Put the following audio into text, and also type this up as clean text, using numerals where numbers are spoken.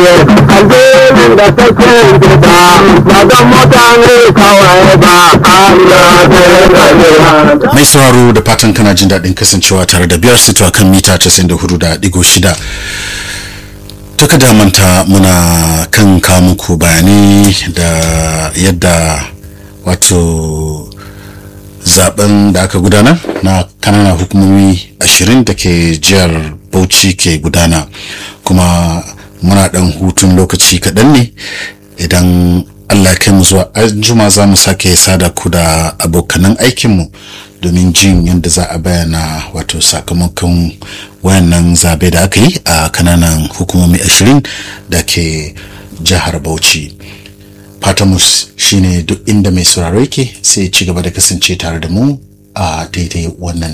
alherin da take gida ba don mutane kawai ba mai sauraro da fatan kana jin daɗin kasancewa tare da biyar sito kan mita 94.6 duka da manta muna kan kawo muku bayanai da yadda wato zaben da aka gudana na kananan hukumomi 20 da ke jihar Bauchi ke gudana, kuma muna dan hutun lokaci kaɗan ne. Idan Allah ya kai mu zuwa anjuma za mu sake sada ku da abokanan aikinmu domin jin yadda za a bayyana wato sakamakon wayannan zabe da aka yi a kananan hukumomi 20 da ke jihar Bauchi. Fatamus shine duk inda mai sauraro yake sai ci gaba da kasance tare da mu a daidai wannan